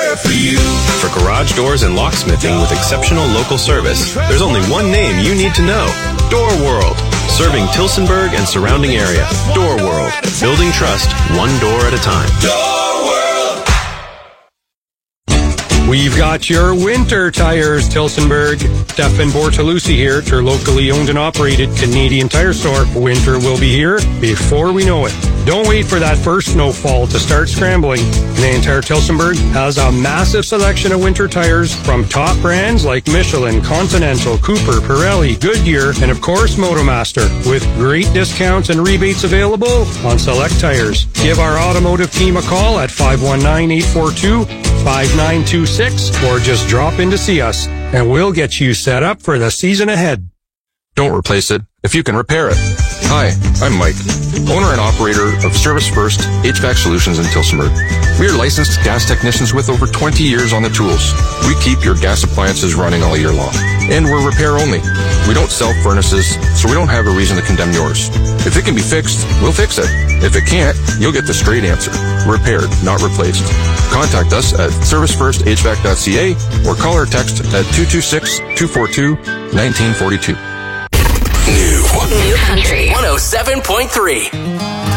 there for you. For garage doors and locksmithing with exceptional local service, there's only one name you need to know. Door World. Serving Tillsonburg and surrounding area. Door World. Building trust one door at a time. Door World. We've got your winter tires, Tillsonburg. Stefan Bortolucci here at your locally owned and operated Canadian Tire store. Winter will be here before we know it. Don't wait for that first snowfall to start scrambling. Canadian Tire Tillsonburg has a massive selection of winter tires from top brands like Michelin, Continental, Cooper, Pirelli, Goodyear, and of course Motomaster, with great discounts and rebates available on select tires. Give our automotive team a call at 519-842-5926 or just drop in to see us, and we'll get you set up for the season ahead. Don't replace it if you can repair it. Hi, I'm Mike, owner and operator of Service First HVAC Solutions in Tillsonburg. We are licensed gas technicians with over 20 years on the tools. We keep your gas appliances running all year long. And we're repair only. We don't sell furnaces, so we don't have a reason to condemn yours. If it can be fixed, we'll fix it. If it can't, you'll get the straight answer. Repaired, not replaced. Contact us at servicefirst.hvac.ca or call or text at 226-242-1942. New Country 107.3.